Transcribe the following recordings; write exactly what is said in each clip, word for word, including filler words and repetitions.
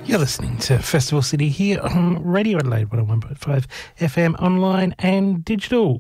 You're listening to Festival City here on Radio Adelaide one oh one point five F M, online and digital.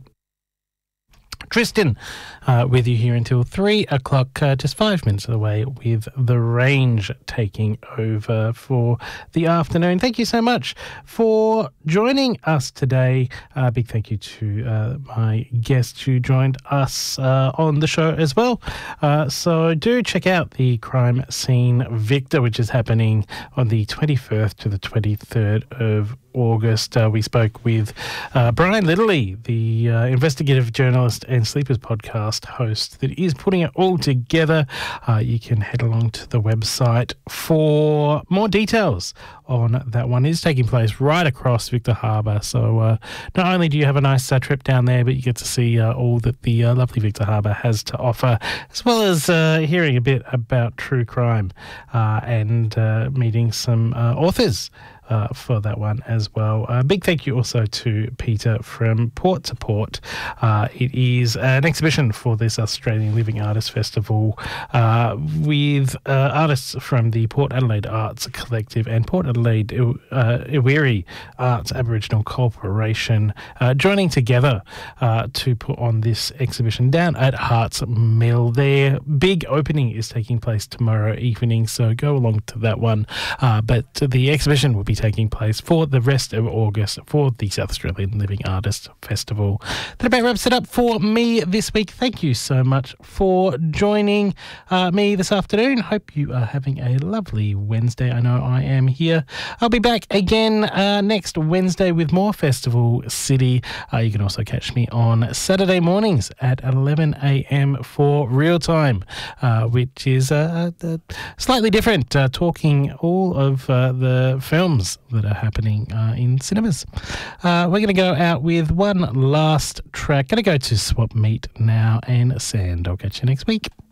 Tristan uh, with you here until three o'clock, uh, just five minutes away, with The Range taking over for the afternoon. Thank you so much for joining us today. Uh, big thank you to uh, my guests who joined us uh, on the show as well. Uh, so do check out the Crime Scene Victor, which is happening on the twenty-first to the twenty-third of August. Uh, we spoke with uh, Brian Littley, the uh, investigative journalist and Sleepers podcast host that is putting it all together. Uh, you can head along to the website for more details on that one. It is taking place right across Victor Harbour, so uh, not only do you have a nice uh, trip down there, but you get to see uh, all that the uh, lovely Victor Harbour has to offer, as well as uh, hearing a bit about true crime uh, and uh, meeting some uh, authors Uh, for that one as well. A uh, big thank you also to Peter from Port to Port. Uh, it is an exhibition for this Australian Living Artists Festival uh, with uh, artists from the Port Adelaide Arts Collective and Port Adelaide uh, Iwiri Arts Aboriginal Corporation uh, joining together uh, to put on this exhibition down at Harts Mill. Their big opening is taking place tomorrow evening, so go along to that one. Uh, but the exhibition will be taking place for the rest of August for the South Australian Living Artists Festival. That about wraps it up for me this week. Thank you so much for joining uh, me this afternoon. Hope you are having a lovely Wednesday. I know I am here. I'll be back again uh, next Wednesday with more Festival City. Uh, you can also catch me on Saturday mornings at eleven a.m. for Real Time, uh, which is uh, uh, slightly different, uh, talking all of uh, the films that are happening uh, in cinemas. Uh, we're going to go out with one last track. Going to go to Swap Meet now and Sand. I'll catch you next week.